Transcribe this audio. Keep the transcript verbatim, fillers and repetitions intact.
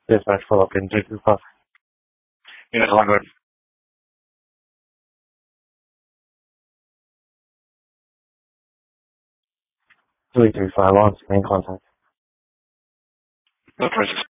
Dispatch follow-up in three three five. Unit Vanguard. three three five on, main contact. No,